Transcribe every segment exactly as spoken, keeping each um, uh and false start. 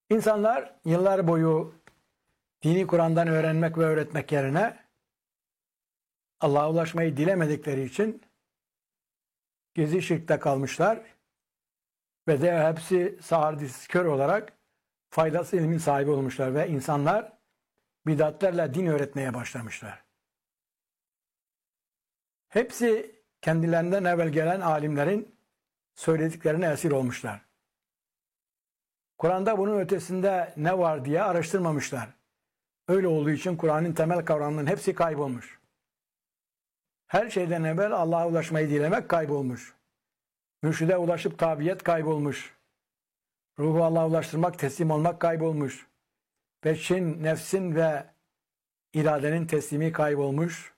İnsanlar yıllar boyu dini Kur'an'dan öğrenmek ve öğretmek yerine Allah'a ulaşmayı dilemedikleri için gizli şirkte kalmışlar ve de hepsi sağır dizsiz kör olarak faydasız ilmin sahibi olmuşlar ve insanlar bidatlerle din öğretmeye başlamışlar. Hepsi kendilerinden evvel gelen alimlerin söylediklerine esir olmuşlar. Kur'an'da bunun ötesinde ne var diye araştırmamışlar. Öyle olduğu için Kur'an'ın temel kavramlarının hepsi kaybolmuş. Her şeyden evvel Allah'a ulaşmayı dilemek kaybolmuş. Mürşide ulaşıp tabiyet kaybolmuş. Ruhu Allah'a ulaştırmak, teslim olmak kaybolmuş. Peşin, nefsin ve iradenin teslimi kaybolmuş.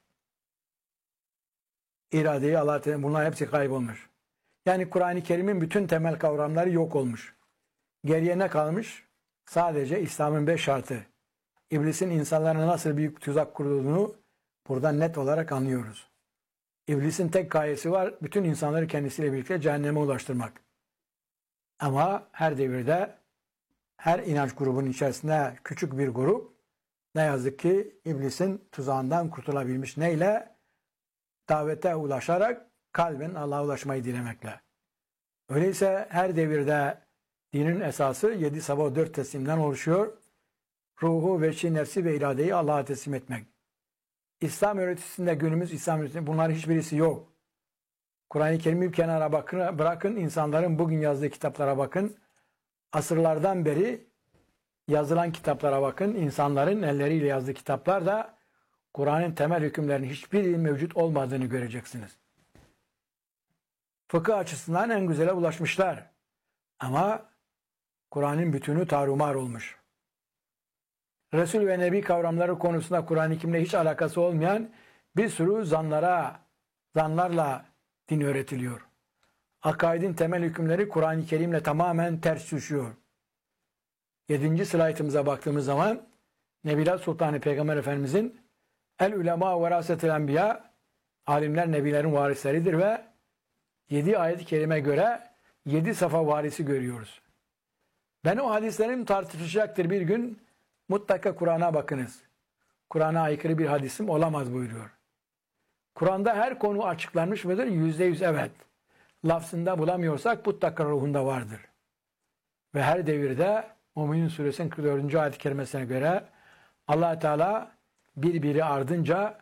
İradeyi Allah'a teslim, bunlar hepsi kaybolmuş. Yani Kur'an-ı Kerim'in bütün temel kavramları yok olmuş. Geriye ne kalmış? Sadece İslam'ın beş şartı. İblisin insanlara nasıl büyük tuzak kurduğunu buradan net olarak anlıyoruz. İblisin tek gayesi var, bütün insanları kendisiyle birlikte cehenneme ulaştırmak. Ama her devirde, her inanç grubunun içerisinde küçük bir grup, ne yazık ki iblisin tuzağından kurtulabilmiş. Neyle? Davete ulaşarak, kalben Allah'a ulaşmayı dilemekle. Öyleyse her devirde dinin esası yedi sabah dört teslimden oluşuyor. Ruhu, veçi, nefsi ve iradeyi Allah'a teslim etmek. İslam öğretisinde günümüz İslam öğretisinde bunların hiçbirisi yok. Kur'an-ı Kerim'i bir kenara bakın, bırakın, insanların bugün yazdığı kitaplara bakın. Asırlardan beri yazılan kitaplara bakın. İnsanların elleriyle yazdığı kitaplar da Kur'an'ın temel hükümlerinin hiçbir mevcut olmadığını göreceksiniz. Fıkıh açısından en güzele ulaşmışlar. Ama Kur'an'ın bütünü tarumar olmuş. Resul ve Nebi kavramları konusunda Kur'an-ı Kerim'le hiç alakası olmayan bir sürü zanlara, zanlarla din öğretiliyor. Akaidin temel hükümleri Kur'an-ı Kerim'le tamamen ters düşüyor. Yedinci slaytımıza baktığımız zaman Nebiler Sultanı Peygamber Efendimizin El ulema verasetel enbiya, alimler nebilerin varisleridir ve yedi ayet-i kerime göre yedi safa varisi görüyoruz. Ben o hadislerim tartışacaktır bir gün, mutlaka Kur'an'a bakınız. Kur'an'a aykırı bir hadisim olamaz buyuruyor. Kur'an'da her konu açıklanmış mıdır? Yüzde yüz evet. Lafzında bulamıyorsak mutlaka ruhunda vardır. Ve her devirde Mü'minin Suresinin kırk dördüncü ayet-i kerimesine göre Allah Teala birbiri ardınca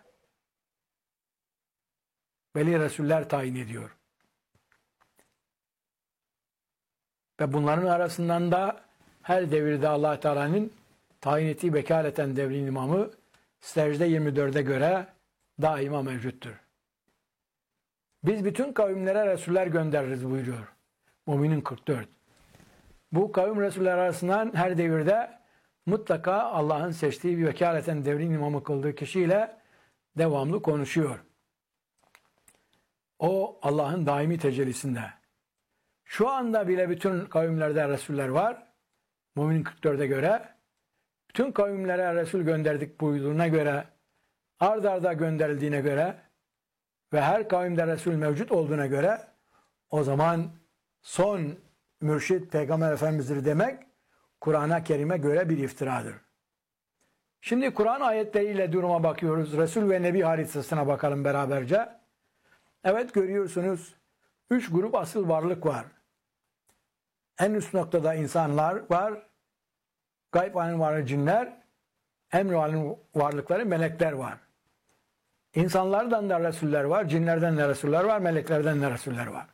veli Resuller tayin ediyor. Ve bunların arasından da her devirde Allah Teala'nın tayin ettiği vekaleten devrin imamı secde yirmi dörde göre daima mevcuttur. Biz bütün kavimlere Resuller göndeririz buyuruyor. Mü'minin kırk dört. Bu kavim Resuller arasından her devirde mutlaka Allah'ın seçtiği bir vekaleten devrin imamı kıldığı kişiyle devamlı konuşuyor. O Allah'ın daimi tecellisinde. Şu anda bile bütün kavimlerde Resuller var. Mü'minin kırk dörde göre. Bütün kavimlere Resul gönderdik buyurduğuna göre, ard arda gönderildiğine göre ve her kavimde Resul mevcut olduğuna göre o zaman son mürşit Peygamber Efendimiz'dir demek Kur'an-ı Kerim'e göre bir iftiradır. Şimdi Kur'an ayetleriyle duruma bakıyoruz. Resul ve Nebi haritasına bakalım beraberce. Evet, görüyorsunuz üç grup asıl varlık var. En üst noktada insanlar var. Gayb alem varlığı cinler, emri alem varlıkları melekler var. İnsanlardan da Resuller var, cinlerden de Resuller var, meleklerden de Resuller var.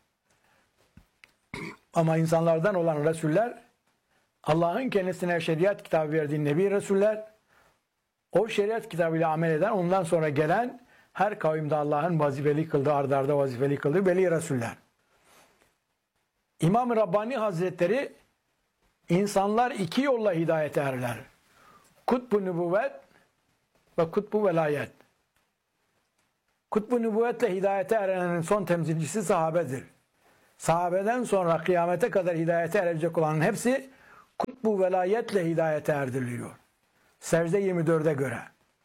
Ama insanlardan olan Resuller, Allah'ın kendisine şeriat kitabı verdiği Nebi Resuller, o şeriat kitabıyla amel eden, ondan sonra gelen her kavimde Allah'ın vazifeli kıldığı, arda arda vazifeli kıldığı veli Resuller. İmam-ı Rabbani Hazretleri, İnsanlar iki yolla hidayete erler. Kutbu nübüvvet ve kutbu velayet. Kutbu nübüvvetle hidayete erenin son temsilcisi sahabedir. Sahabeden sonra kıyamete kadar hidayete erecek olanın hepsi kutbu velayetle hidayete erdiriliyor. Secde yirmi dörde göre.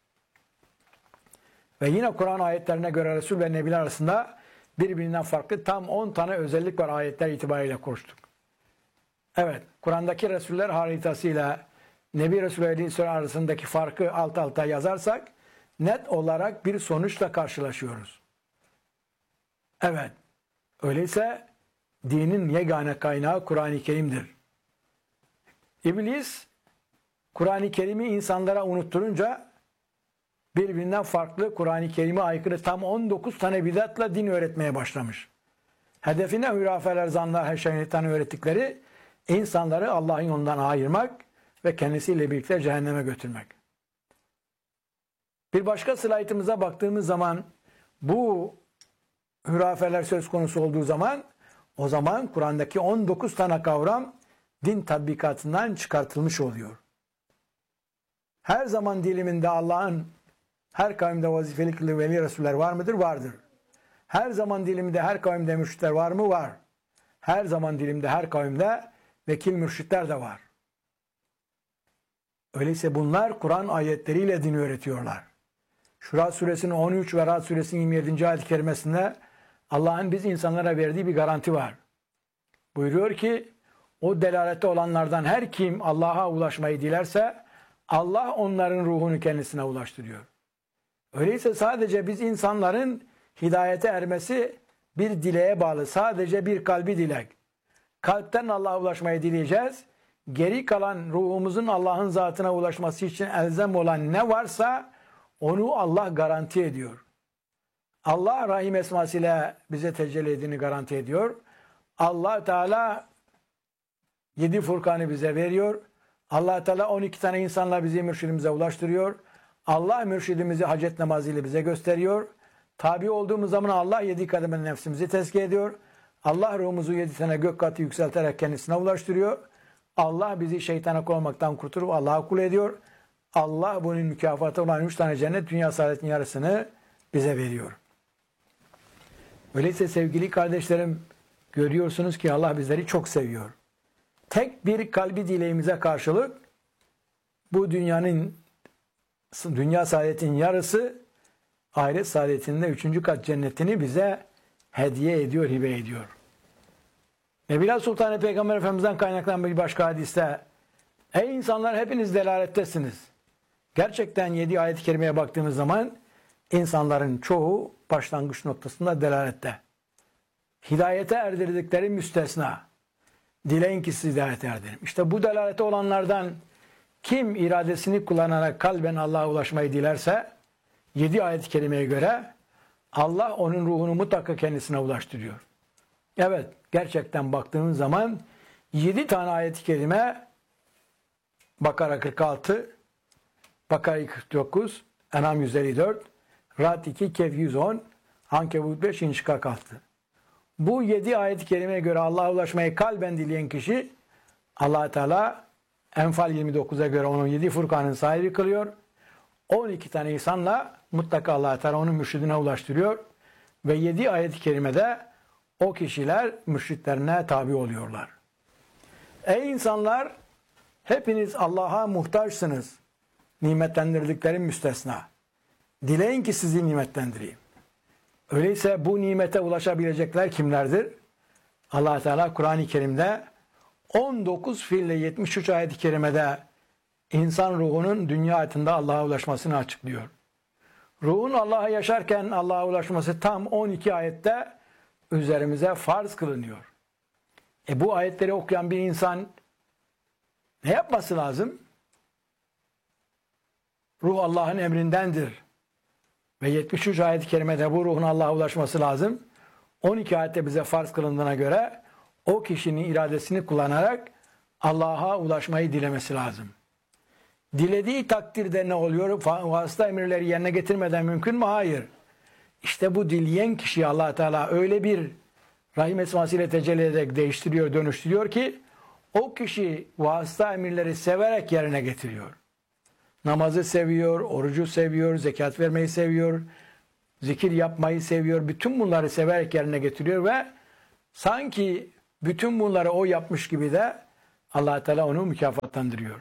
Ve yine Kur'an ayetlerine göre Resul ve Nebiler arasında birbirinden farklı tam on tane özellik var ayetler itibariyle konuştuk. Evet, Kur'an'daki Resuller haritasıyla Nebi Resulü Aleyhisselam arasındaki farkı alt alta yazarsak net olarak bir sonuçla karşılaşıyoruz. Evet, öyleyse dinin yegane kaynağı Kur'an-ı Kerim'dir. İblis Kur'an-ı Kerim'i insanlara unutturunca birbirinden farklı Kur'an-ı Kerim'e aykırı tam on dokuz tane bidatla din öğretmeye başlamış. Hedefine hürafeler, zanlar, her şeytan öğrettikleri insanları Allah'ın yolundan ayırmak ve kendisiyle birlikte cehenneme götürmek. Bir başka slaytımıza baktığımız zaman bu hürafeler söz konusu olduğu zaman o zaman Kur'an'daki on dokuz tane kavram din tatbikatından çıkartılmış oluyor. Her zaman diliminde Allah'ın her kavimde vazifeli kıldığı veli Resuller var mıdır? Vardır. Her zaman dilimde her kavimde mürşitler var mı? Var. Her zaman dilimde her kavimde vekil mürşitler de var. Öyleyse bunlar Kur'an ayetleriyle din öğretiyorlar. Şura suresinin on üç ve Ra'd suresinin yirmi yedinci ayet-i kerimesinde Allah'ın biz insanlara verdiği bir garanti var. Buyuruyor ki o delalette olanlardan her kim Allah'a ulaşmayı dilerse Allah onların ruhunu kendisine ulaştırıyor. Öyleyse sadece biz insanların hidayete ermesi bir dileğe bağlı. Sadece bir kalbi dilek. Kalpten Allah'a ulaşmayı dileyeceğiz. Geri kalan ruhumuzun Allah'ın zatına ulaşması için elzem olan ne varsa onu Allah garanti ediyor. Allah Rahim esmasıyla bize tecelli ettiğini garanti ediyor. Allah Teala yedi Furkan'ı bize veriyor. Allah Teala on iki tane insanla bizi mürşidimize ulaştırıyor. Allah mürşidimizi hacet namazıyla bize gösteriyor. Tabi olduğumuz zaman Allah yedi kademe nefsimizi tezkiye ediyor. Allah ruhumuzu yedi tane gök katı yükselterek kendisine ulaştırıyor. Allah bizi şeytana kul olmaktan kurtarıp Allah'a kul ediyor. Allah bunun mükafatı olan üç tane cennet dünya saadetin yarısını bize veriyor. Öyleyse sevgili kardeşlerim görüyorsunuz ki Allah bizleri çok seviyor. Tek bir kalbi dileğimize karşılık bu dünyanın dünya saadetin yarısı ahiret saadetinde üçüncü kat cennetini bize hediye ediyor, hibe ediyor. Nebiler Sultanı Peygamber Efendimiz'den kaynaklanan bir başka hadiste ey insanlar hepiniz delalettesiniz. Gerçekten yedi ayet-i kerimeye baktığımız zaman insanların çoğu başlangıç noktasında delalette. Hidayete erdirdikleri müstesna. Dileyin ki siz hidayete erdirin. İşte bu delalete olanlardan kim iradesini kullanarak kalben Allah'a ulaşmayı dilerse yedi ayet-i kerimeye göre Allah onun ruhunu mutlaka kendisine ulaştırıyor. Evet, gerçekten baktığımız zaman yedi tane ayet-i kerime Bakara kırk altı, Bakara kırk dokuz, En'am yüz elli dört, Ra'd iki, Kehf yüz on, Ankebut beş, İnşikak kırk altı. Bu yedi ayet-i kerimeye göre Allah'a ulaşmayı kalben dileyen kişi Allah Teala Enfal yirmi dokuza göre onun yedi Furkan'ın sahibi kılıyor. on iki tane insanla mutlaka Allah Teala onun mürşidine ulaştırıyor. Ve yedi ayet-i kerimede o kişiler mürşitlerine tabi oluyorlar. Ey insanlar! Hepiniz Allah'a muhtaçsınız. Nimetlendirdiklerim müstesna. Dileyin ki sizi nimetlendireyim. Öyleyse bu nimete ulaşabilecekler kimlerdir? Allah Teala Kur'an-ı Kerim'de on dokuz fiille yetmiş üç ayet-i kerimede insan ruhunun dünya hayatında Allah'a ulaşmasını açıklıyor. Ruhun Allah'a yaşarken Allah'a ulaşması tam on iki ayette üzerimize farz kılınıyor. E bu ayetleri okuyan bir insan ne yapması lazım? Ruh Allah'ın emrindendir. Ve yetmiş üç ayet-i kerimede bu ruhun Allah'a ulaşması lazım. on iki ayette bize farz kılındığına göre o kişinin iradesini kullanarak Allah'a ulaşmayı dilemesi lazım. Dilediği takdirde ne oluyor? Vasıta emirleri yerine getirmeden mümkün mü? Hayır. İşte bu dileyen kişiyi Allah Teala öyle bir rahim esmasıyla tecelli ederek değiştiriyor, dönüştürüyor ki o kişi vasıta emirleri severek yerine getiriyor. Namazı seviyor, orucu seviyor, zekat vermeyi seviyor, zikir yapmayı seviyor. Bütün bunları severek yerine getiriyor ve sanki bütün bunları o yapmış gibi de Allah Teala onu mükafatlandırıyor.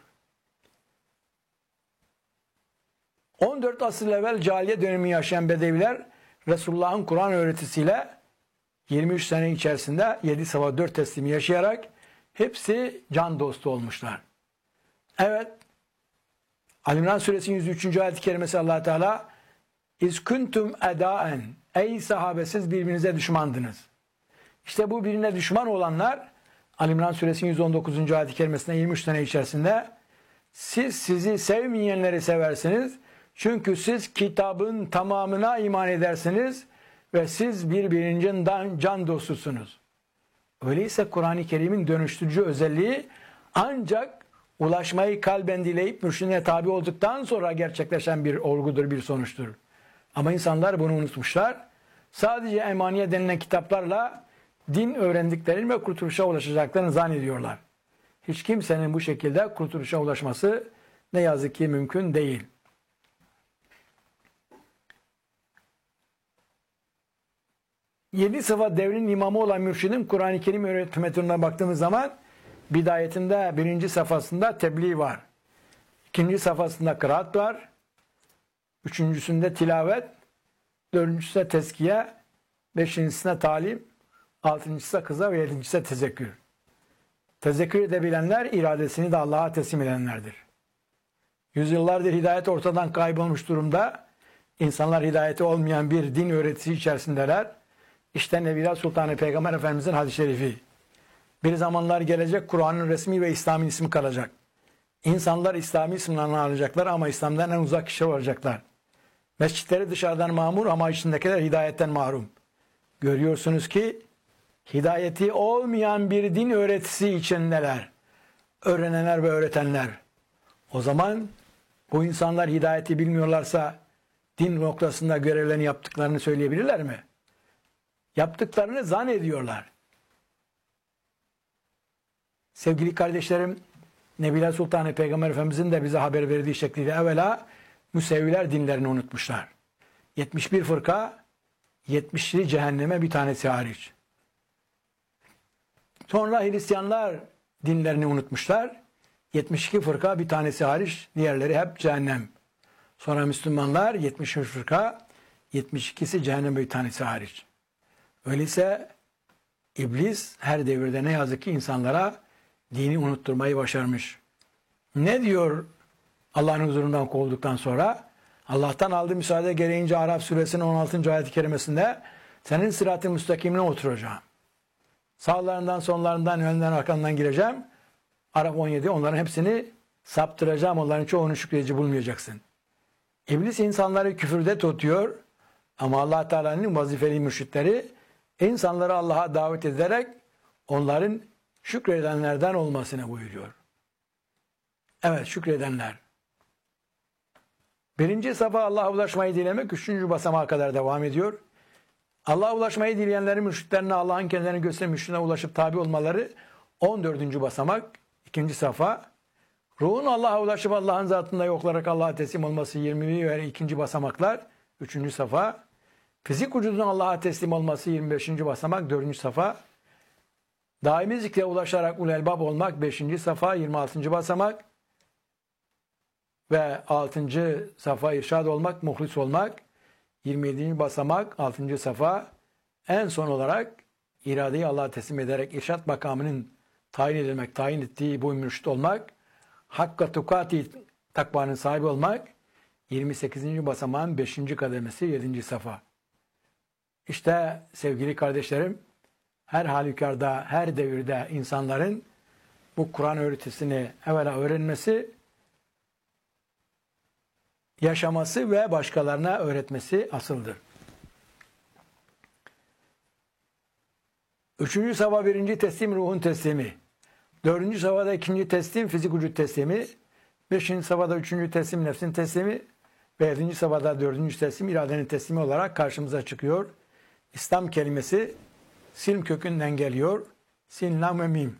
on dört asır evvel cahiliye dönemi yaşayan Bedeviler Resulullah'ın Kur'an öğretisiyle yirmi üç sene içerisinde yedi sabah dört teslimi yaşayarak hepsi can dostu olmuşlar. Evet, Ali İmran Suresinin yüz üçüncü ayet-i kerimesi Allah Teala İz kuntum edaen, ey sahabe siz birbirinize düşmandınız. İşte bu birbirine düşman olanlar Ali İmran Suresinin yüz on dokuzuncu ayet-i kerimesinde yirmi üç sene içerisinde siz sizi sevmeyenleri seversiniz. Çünkü siz kitabın tamamına iman edersiniz ve siz birbirinizden can dostusunuz. Öyleyse Kur'an-ı Kerim'in dönüştürücü özelliği ancak ulaşmayı kalben dileyip mürşidine tabi olduktan sonra gerçekleşen bir olgudur, bir sonuçtur. Ama insanlar bunu unutmuşlar. Sadece emaniye denilen kitaplarla din öğrendiklerini ve kurtuluşa ulaşacaklarını zannediyorlar. Hiç kimsenin bu şekilde kurtuluşa ulaşması ne yazık ki mümkün değil. Yedi sıfat devrinin imamı olan mürşidin Kur'an-ı Kerim öğretim metoduna baktığımız zaman bidayetinde birinci safhasında tebliğ var. İkinci safhasında kıraat var. Üçüncüsünde tilavet. Dördüncüsünde tezkiye. Beşincisinde talim. Altıncısı kıza ve yedincisi tezekkür. Tezekkür edebilenler iradesini de Allah'a teslim edenlerdir. Yüzyıllardır hidayet ortadan kaybolmuş durumda. İnsanlar hidayeti olmayan bir din öğretisi içerisindeler. İşte Nebiler Sultanı Peygamber Efendimizin hadis-i şerifi. Bir zamanlar gelecek Kur'an'ın resmi ve İslam'ın ismi kalacak. İnsanlar İslami isimlerini alacaklar ama İslam'dan en uzak kişi olacaklar. Mescitleri dışarıdan mamur ama içindekiler hidayetten mahrum. Görüyorsunuz ki hidayeti olmayan bir din öğretisi içindeler. Öğrenenler ve öğretenler. O zaman bu insanlar hidayeti bilmiyorlarsa din noktasında görevlerini yaptıklarını söyleyebilirler mi? Yaptıklarını zannediyorlar. Sevgili kardeşlerim, Nebiler Sultanı Peygamber Efendimizin de bize haber verdiği şekliyle evvela Müsevviler dinlerini unutmuşlar. yetmiş bir fırka, yetmişli cehenneme bir tanesi hariç. Sonra Hristiyanlar dinlerini unutmuşlar. yetmiş iki fırka bir tanesi hariç, diğerleri hep cehennem. Sonra Müslümanlar yetmiş üç fırka, yetmiş ikisi cehennem bir tanesi hariç. Öyleyse İblis her devirde ne yazık ki insanlara dini unutturmayı başarmış. Ne diyor Allah'ın huzurundan kovulduktan sonra? Allah'tan aldığı müsaade gereğince Araf suresinin on altıncı ayet-i kerimesinde senin sırat-ı müstakimine oturacağım. Sağlarından, sonlarından, önden, arkandan gireceğim. Araf on yedi onların hepsini saptıracağım. Onların çoğunu şükredici bulmayacaksın. İblis insanları küfürde tutuyor. Ama Allah Teala'nın vazifeli mürşitleri insanları Allah'a davet ederek onların şükredenlerden olmasını buyuruyor. Evet, şükredenler. Birinci safa Allah'a ulaşmayı dilemek üçüncü basamağa kadar devam ediyor. Allah'a ulaşmayı dileyenlerin mürşitlerine Allah'ın kendilerini gösteren mürşidine ulaşıp tabi olmaları on dördüncü basamak, ikinci safa. Ruhun Allah'a ulaşıp Allah'ın zatında yoklarak Allah'a teslim olması yirmi ve ikinci basamaklar, üçüncü safa. Fizik vücudun Allah'a teslim olması yirmi beşinci basamak, dördüncü safa. Daimi zikre ulaşarak ulelbab olmak beşinci safa, yirmi altıncı basamak. Ve altıncı safa irşad olmak, muhlis olmak. yirmi yedinci basamak, altıncı safa. En son olarak iradeyi Allah'a teslim ederek irşad makamının tayin edilmek, tayin ettiği bu mürşit olmak. Hakka tukati takvanın sahibi olmak. yirmi sekizinci basamağın beşinci kademesi, yedinci safa. İşte sevgili kardeşlerim, her halükarda, her devirde insanların bu Kur'an öğretisini evvela öğrenmesi, yaşaması ve başkalarına öğretmesi asıldır. Üçüncü safa birinci teslim ruhun teslimi. Dördüncü safhada ikinci teslim fizik vücut teslimi. Beşinci safhada üçüncü teslim nefsin teslimi. Ve yedinci safhada dördüncü teslim iradenin teslimi olarak karşımıza çıkıyor. İslam kelimesi silm kökünden geliyor. Sin, lam ve mim.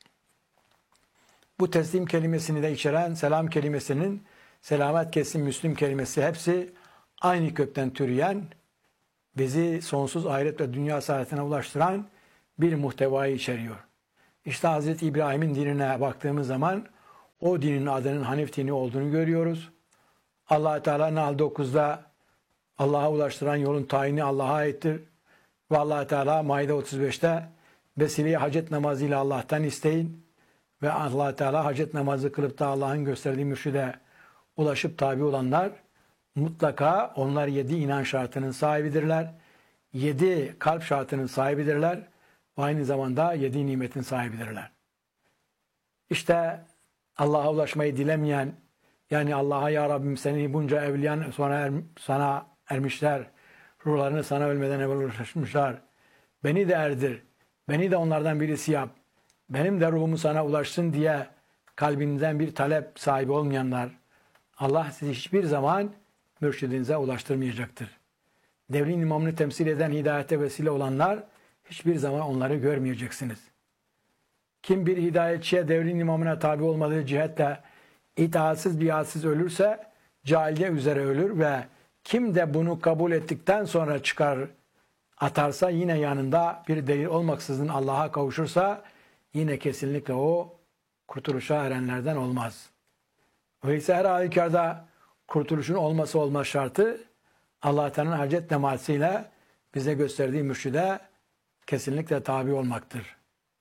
Bu teslim kelimesini de içeren selam kelimesinin selamet kesim Müslüm kelimesi hepsi aynı kökten türeyen, bizi sonsuz ahiret ve dünya saadetine ulaştıran bir muhtevayı içeriyor. İşte Hazreti İbrahim'in dinine baktığımız zaman o dinin adının Hanif dini olduğunu görüyoruz. Allah Teala Nahl dokuzda Allah'a ulaştıran yolun tayini Allah'a aittir. Ve Allah Teala Maide otuz beşte Vesileyi hacet namazıyla Allah'tan isteyin ve Allah Teala hacet namazı kılıp da Allah'ın gösterdiği mürşide ulaşıp tabi olanlar mutlaka onlar yedi inan şartının sahibidirler. Yedi kalp şartının sahibidirler. Ve aynı zamanda yedi nimetin sahibidirler. İşte Allah'a ulaşmayı dilemeyen, yani Allah'a ya Rabbim seni bunca evliyan sonra er, sana ermişler, ruhlarını sana ölmeden evvel ulaşmışlar. Beni de erdir, beni de onlardan birisi yap, benim de ruhumu sana ulaşsın diye kalbinizden bir talep sahibi olmayanlar, Allah sizi hiçbir zaman mürşidinize ulaştırmayacaktır. Devrin imamını temsil eden hidayete vesile olanlar, hiçbir zaman onları görmeyeceksiniz. Kim bir hidayetçiye devrin imamına tabi olmadığı cihetle itaatsiz biatsiz ölürse cahiliye üzere ölür ve kim de bunu kabul ettikten sonra çıkar atarsa yine yanında bir delil olmaksızın Allah'a kavuşursa yine kesinlikle o kurtuluşa erenlerden olmaz. Öyleyse her halükarda kurtuluşun olması olmaz şartı Allah Teala'nın hacet namazıyla bize gösterdiği mürşide kesinlikle tabi olmaktır.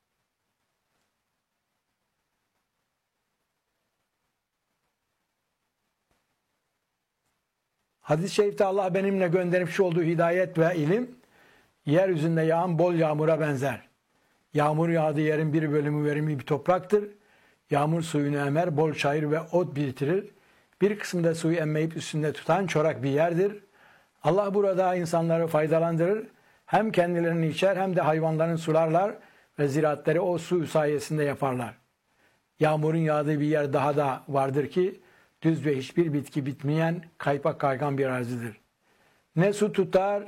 Hadis-i şerifte Allah benimle göndermiş olduğu hidayet ve ilim yeryüzünde yağan bol yağmura benzer. Yağmur yağdığı yerin bir bölümü verimli bir topraktır. Yağmur suyunu emer, bol çayır ve ot biriktirir. Bir kısmı da suyu emmeyip üstünde tutan çorak bir yerdir. Allah burada insanları faydalandırır. Hem kendilerini içer hem de hayvanların sularlar ve ziraatleri o su sayesinde yaparlar. Yağmurun yağdığı bir yer daha da vardır ki düz ve hiçbir bitki bitmeyen kaypak kaygan bir arazidir. Ne su tutar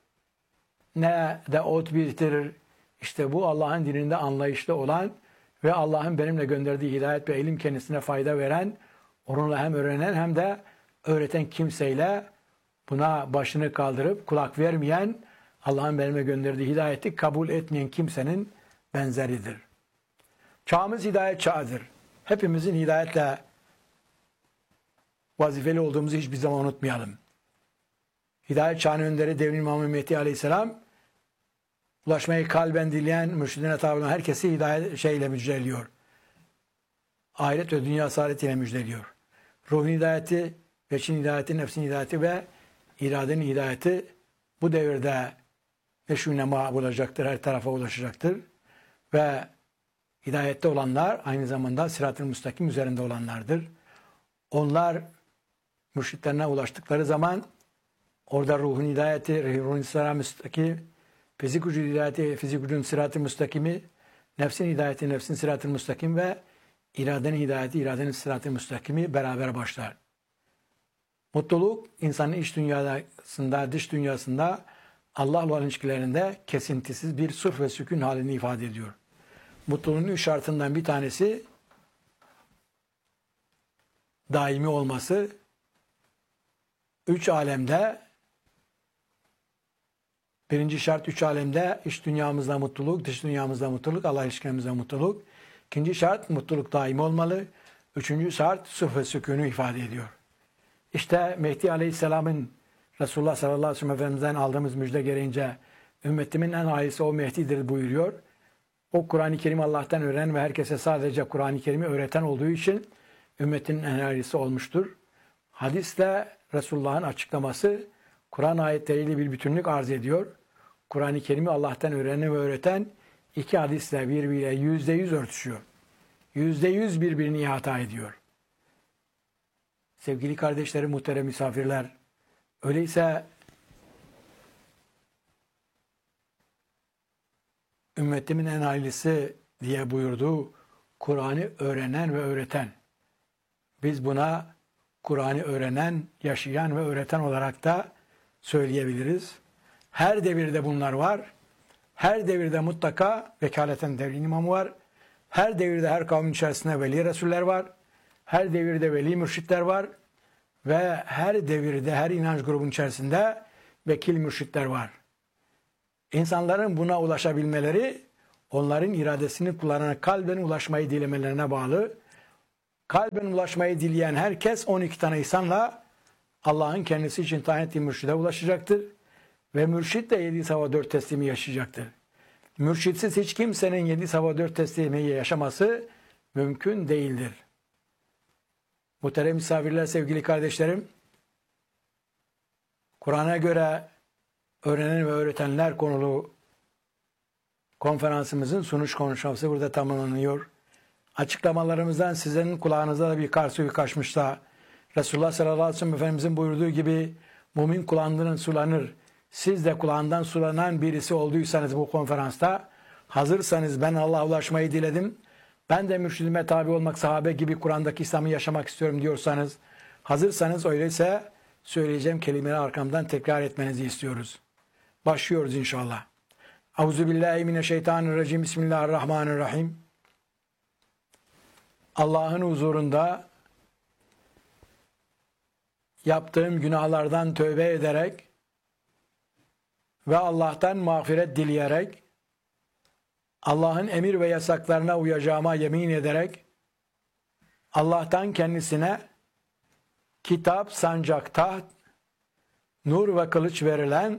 ne de ot biriktirir. İşte bu Allah'ın dininde anlayışlı olan ve Allah'ın benimle gönderdiği hidayet ve ilim kendisine fayda veren, onunla hem öğrenen hem de öğreten kimseyle buna başını kaldırıp kulak vermeyen, Allah'ın benimle gönderdiği hidayeti kabul etmeyen kimsenin benzeridir. Çağımız hidayet çağıdır. Hepimizin hidayetle vazifeli olduğumuzu hiçbir zaman unutmayalım. Hidayet çağının önderi Devrin İmam Mehdi Aleyhisselam ulaşmayı kalben dileyen, mürşidine tabi olan herkesi hidayet şeyle müjdeliyor. Ahiret ve dünya saadetiyle müjdeliyor. Ruhun hidayeti, veçin hidayeti, nefsin hidayeti ve iradenin hidayeti bu devirde meşhunema bulacaktır, her tarafa ulaşacaktır. Ve hidayette olanlar aynı zamanda sırat-ı müstakim üzerinde olanlardır. Onlar mürşitlerine ulaştıkları zaman orada ruhun hidayeti, ruhun sırat-ı müstakim, fizik vücud hidayeti, fizik vücudun sırat-ı müstakimi, nefsin hidayeti, nefsin sırat-ı müstakim ve iradenin hidayeti, iradenin sırat-ı müstakimi beraber başlar. Mutluluk insanın iç dünyasında, dış dünyasında Allah'la olan ilişkilerinde kesintisiz bir sırf ve sükun halini ifade ediyor. Mutluluğun üç şartından bir tanesi daimi olması. Üç alemde birinci şart üç alemde iç dünyamızda mutluluk, dış dünyamızda mutluluk, Allah ilişkilerimizde mutluluk. İkinci şart mutluluk daimi olmalı. Üçüncü şart sırf ve sükûnu ifade ediyor. İşte Mehdi Aleyhisselam'ın Resulullah sallallahu aleyhi ve sellem Efendimiz'den aldığımız müjde gereğince ümmetimin en hayırlısı o Mehdi'dir buyuruyor. O Kur'an-ı Kerim Allah'tan öğrenen ve herkese sadece Kur'an-ı Kerim'i öğreten olduğu için ümmetin en hayırlısı olmuştur. Hadisle Resulullah'ın açıklaması Kur'an ayetleriyle bir bütünlük arz ediyor. Kur'an-ı Kerim'i Allah'tan öğrenen ve öğreten iki hadisle birbiriyle yüzde yüz örtüşüyor. Yüzde yüz birbirini ihata ediyor. Sevgili kardeşlerim, muhterem misafirler, öyleyse ümmetimin en hayırlısı diye buyurduğu Kur'an'ı öğrenen ve öğreten. Biz buna Kur'an'ı öğrenen, yaşayan ve öğreten olarak da söyleyebiliriz. Her devirde bunlar var. Her devirde mutlaka vekaleten devrin imamı var. Her devirde her kavmin içerisinde veli resuller var. Her devirde veli mürşitler var. Ve her devirde her inanç grubunun içerisinde vekil mürşitler var. İnsanların buna ulaşabilmeleri onların iradesini kullanarak kalben ulaşmayı dilemelerine bağlı. Kalben ulaşmayı dileyen herkes on iki tane ihsanla Allah'ın kendisi için tayin ettiği mürşide ulaşacaktır. Ve mürşit de yedi hava dört teslimi yaşayacaktır. Mürşitsiz hiç kimsenin yedi sabah dört teslimiyi yaşaması mümkün değildir. Muhterem misafirler, sevgili kardeşlerim, Kur'an'a göre öğrenen ve öğretenler konulu konferansımızın sunuş konuşması burada tamamlanıyor. Açıklamalarımızdan sizin kulağınıza da bir kar suyu kaçmışsa, Resulullah sallallahu aleyhi ve sellem Efendimizin buyurduğu gibi mümin kulağından sulanır. Siz de kulağından sulanan birisi olduysanız bu konferansta, hazırsanız ben Allah'a ulaşmayı diledim, ben de mürşidime tabi olmak, sahabe gibi Kur'an'daki İslam'ı yaşamak istiyorum diyorsanız, hazırsanız öyleyse söyleyeceğim kelimeleri arkamdan tekrar etmenizi istiyoruz. Başlıyoruz inşallah. Euzubillahimineşşeytanirracim. Bismillahirrahmanirrahim. Allah'ın huzurunda yaptığım günahlardan tövbe ederek ve Allah'tan mağfiret dileyerek, Allah'ın emir ve yasaklarına uyacağıma yemin ederek, Allah'tan kendisine kitap, sancak, taht, nur ve kılıç verilen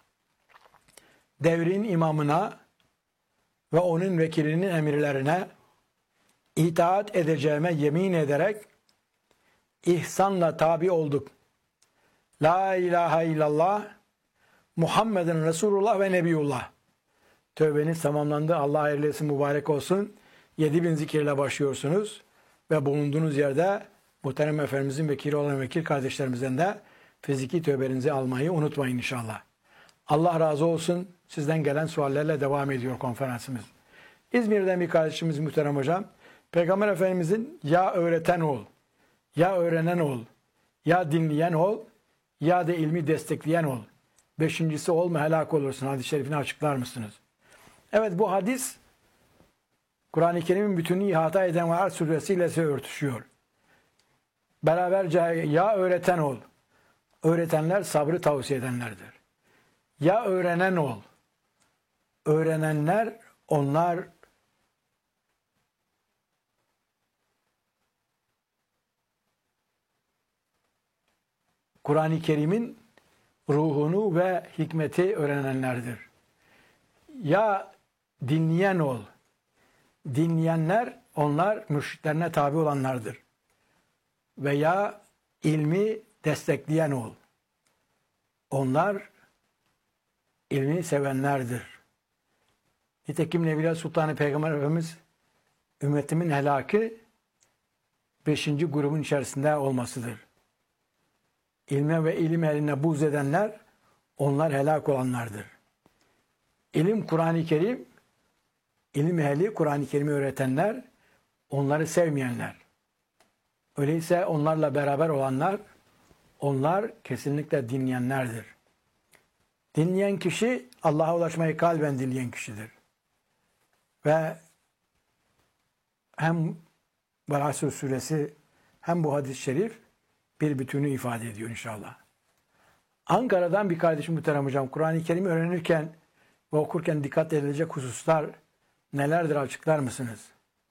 devrin imamına ve onun vekilinin emirlerine itaat edeceğime yemin ederek ihsanla tabi olduk. La ilahe illallah Muhammeden Resulullah ve Nebiyullah. Tövbeniz tamamlandı. Allah hayırlı etsin, mübarek olsun. Yedi bin zikirle başlıyorsunuz ve bulunduğunuz yerde muhterem Efendimizin vekili olan vekil kardeşlerimizden de fiziki tövbelerinizi almayı unutmayın inşallah. Allah razı olsun. Sizden gelen suallerle devam ediyor konferansımız. İzmir'den bir kardeşimiz muhterem hocam, Peygamber Efendimizin ya öğreten ol, ya öğrenen ol, ya dinleyen ol, ya da ilmi destekleyen ol. Beşincisi olma, helak olursun. Hadis-i şerifini açıklar mısınız? Evet, bu hadis Kur'an-ı Kerim'in bütününü ihata eden Vaat suresiyle ise örtüşüyor. Beraberce ya öğreten ol. Öğretenler sabrı tavsiye edenlerdir. Ya öğrenen ol. Öğrenenler, onlar Kur'an-ı Kerim'in ruhunu ve hikmeti öğrenenlerdir. Ya dinleyen ol. Dinleyenler, onlar mürşitlerine tabi olanlardır. Veya ilmi destekleyen ol. Onlar ilmi sevenlerdir. Nitekim Nebiler Sultanı Peygamber Efendimiz ümmetimin helakı beşinci grubun içerisinde olmasıdır. İlme ve ilim eline buğz edenler, onlar helak olanlardır. İlim Kur'an-ı Kerim, ilim ehli Kur'an-ı Kerim'i öğretenler, onları sevmeyenler. Öyleyse onlarla beraber olanlar, onlar kesinlikle dinleyenlerdir. Dinleyen kişi, Allah'a ulaşmayı kalben dinleyen kişidir. Ve hem Vaat suresi hem bu hadis-i şerif bir bütünü ifade ediyor inşallah. Ankara'dan bir kardeşim muhterem hocam, Kur'an-ı Kerim'i öğrenirken ve okurken dikkat edilecek hususlar nelerdir, açıklar mısınız?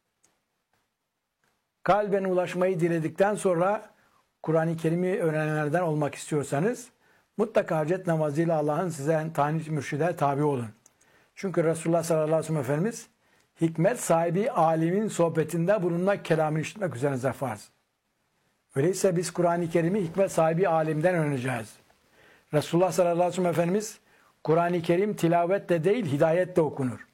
Kalben ulaşmayı diledikten sonra Kur'an-ı Kerim'i öğrenenlerden olmak istiyorsanız mutlaka hacet namazıyla Allah'ın size tayin mürşide tabi olun. Çünkü Resulullah sallallahu aleyhi ve sellem Efendimiz hikmet sahibi alimin sohbetinde bulunmak, kelamını işitmek üzerinize farz. Öyleyse biz Kur'an-ı Kerim'i hikmet sahibi alimden öğreneceğiz. Resulullah sallallahu aleyhi ve sellem Efendimiz Kur'an-ı Kerim tilavetle değil hidayetle okunur.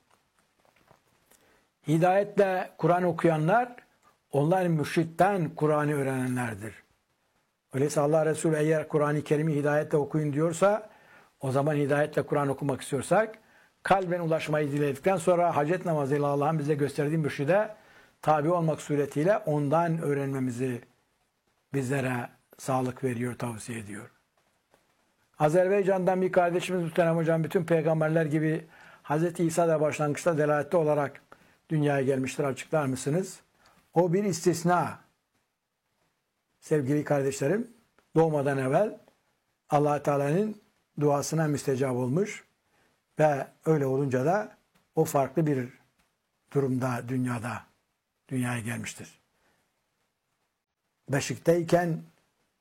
Hidayetle Kur'an okuyanlar, onlar mürşitten Kur'an'ı öğrenenlerdir. Öyleyse Allah Resulü eğer Kur'an-ı Kerim'i hidayetle okuyun diyorsa, o zaman hidayetle Kur'an okumak istiyorsak, kalben ulaşmayı diledikten sonra hacet namazıyla Allah'ın bize gösterdiği mürşide tabi olmak suretiyle ondan öğrenmemizi bizlere sağlık veriyor, tavsiye ediyor. Azerbaycan'dan bir kardeşimiz muhterem hocam, bütün peygamberler gibi Hazreti İsa da başlangıçta delaletli olarak dünyaya gelmiştir, açıklar mısınız? O bir istisna. Sevgili kardeşlerim, doğmadan evvel Allah Teala'nın duasına müstecap olmuş ve öyle olunca da o farklı bir durumda dünyada dünyaya gelmiştir. Beşikteyken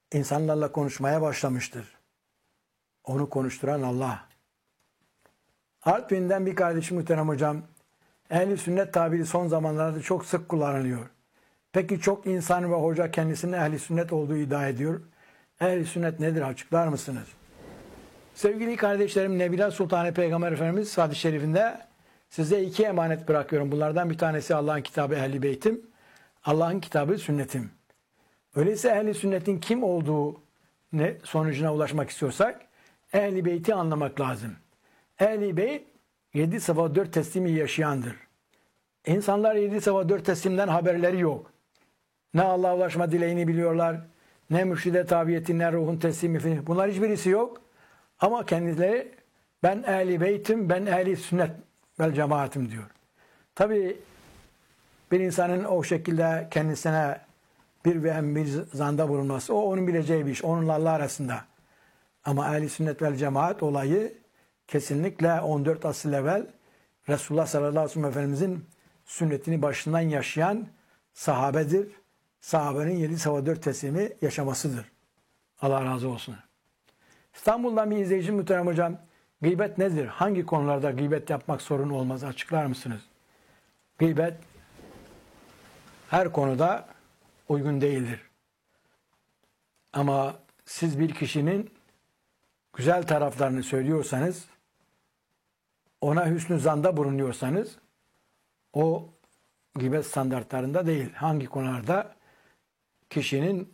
insanlarla konuşmaya başlamıştır. Onu konuşturan Allah. Artvin'den bir kardeşim muhterem hocam. Ehl-i sünnet tabiri son zamanlarda çok sık kullanılıyor. Peki çok insan ve hoca kendisinin ehl-i sünnet olduğu iddia ediyor. Ehl-i sünnet nedir, açıklar mısınız? Sevgili kardeşlerim, Nebila Sultanı Peygamber Efendimiz hadis-i şerifinde size iki emanet bırakıyorum. Bunlardan bir tanesi Allah'ın kitabı Ehl-i Beytim, Allah'ın kitabı sünnetim. Öyleyse ehl-i sünnetin kim olduğu ne sonucuna ulaşmak istiyorsak Ehl-i Beyt'i anlamak lazım. Ehl-i Beyt yedi sabah dört teslimi yaşayandır. İnsanlar yedi sabah dört teslimden haberleri yok. Ne Allah'a ulaşma dileğini biliyorlar, ne mürşide tabiyeti, ne ruhun teslimi. Bunlar hiçbirisi yok. Ama kendileri ben Ehl-i Beyt'im, ben Ehl-i Sünnet vel Cemaatim diyor. Tabii bir insanın o şekilde kendisine bir vehem bir zanda bulunması, o onun bileceği bir iş, onunla Allah arasında. Ama Ehl-i Sünnet vel Cemaat olayı kesinlikle on dört asıl evvel Resulullah sallallahu aleyhi ve sellem Efendimizin sünnetini başından yaşayan sahabedir. Sahabenin yedi sabah dört teslimi yaşamasıdır. Allah razı olsun. İstanbul'dan bir izleyicim muhterem hocam, gıybet nedir? Hangi konularda gıybet yapmak sorun olmaz? Açıklar mısınız? Gıybet her konuda uygun değildir. Ama siz bir kişinin güzel taraflarını söylüyorsanız, ona hüsnü zanda bulunuyorsanız, o gıybet standartlarında değil. Hangi konularda? Kişinin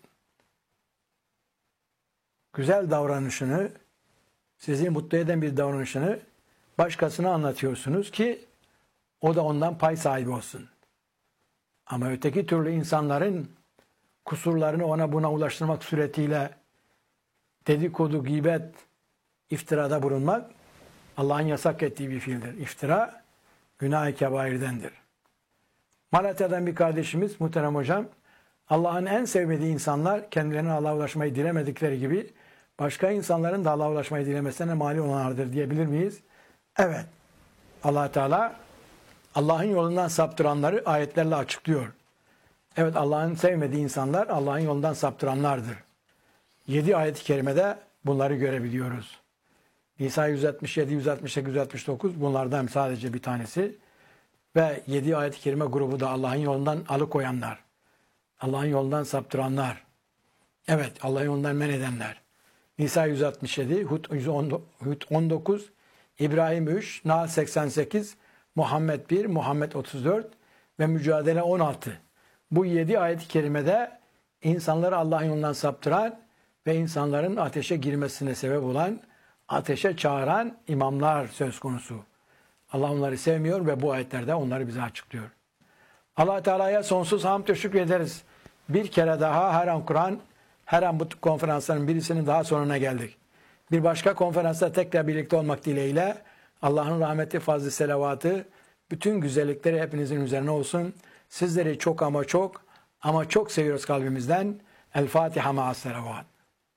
güzel davranışını, sizi mutlu eden bir davranışını başkasına anlatıyorsunuz ki o da ondan pay sahibi olsun. Ama öteki türlü insanların kusurlarını ona buna ulaştırmak suretiyle dedikodu, gıybet, iftirada bulunmak Allah'ın yasak ettiği bir fiildir. İftira günah-ı kebairdendir. Malatya'dan bir kardeşimiz muhterem hocam, Allah'ın en sevmediği insanlar kendilerine Allah'a ulaşmayı dilemedikleri gibi başka insanların da Allah'a ulaşmayı dilemesine mani olanlardır diyebilir miyiz? Evet. Allah Teala Allah'ın yolundan saptıranları ayetlerle açıklıyor. Evet, Allah'ın sevmediği insanlar Allah'ın yolundan saptıranlardır. Yedi ayet-i kerimede bunları görebiliyoruz. Nisa yüz altmış yedi, yüz altmış sekiz, yüz altmış dokuz bunlardan sadece bir tanesi. Ve yedi ayet-i kerime grubu da Allah'ın yolundan alıkoyanlar. Allah'ın yolundan saptıranlar. Evet, Allah'ın yolundan men edenler. Nisa yüz altmış yedi, Hud on dokuz, İbrahim üç, Nahl seksen sekiz, Muhammed bir, Muhammed otuz dört ve Mücadele on altı. Bu yedi ayet-i kerimede insanları Allah'ın yolundan saptıran ve insanların ateşe girmesine sebep olan, ateşe çağıran imamlar söz konusu. Allah onları sevmiyor ve bu ayetlerde onları bize açıklıyor. Allah Teala'ya sonsuz hamd ve şükür ederiz. Bir kere daha her an Kur'an, her an bu konferansların birisinin daha sonuna geldik. Bir başka konferansta tekrar birlikte olmak dileğiyle Allah'ın rahmeti, fazlı, selavatı, bütün güzellikleri hepinizin üzerine olsun. Sizleri çok ama çok ama çok seviyoruz kalbimizden. El Fatiha ma'as selavat.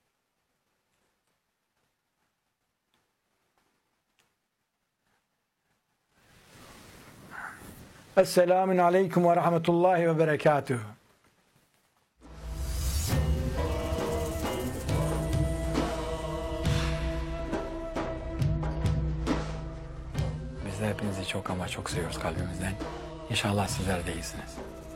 Esselamun aleyküm ve rahmetullahi ve berekatuhu. Biz de hepinizi çok ama çok seviyoruz kalbimizden. İnşallah sizler de iyisiniz.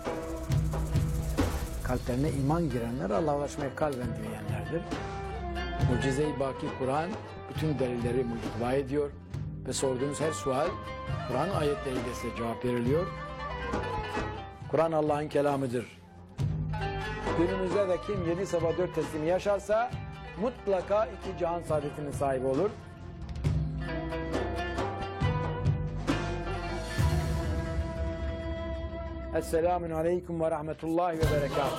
Kalplerine iman girenler Allah'a ulaşmayı kalben dileyenlerdir. Mucize-i Baki Kur'an bütün delilleri mucize ediyor ve sorduğunuz her sual Kur'an ayetleriyle size cevap veriliyor. Kur'an Allah'ın kelamıdır. Günümüzde de kim yedi sabah dört teslimi yaşarsa mutlaka iki cihan saadetinin sahibi olur. Esselamun aleyküm ve rahmetullahi ve berekatuhu.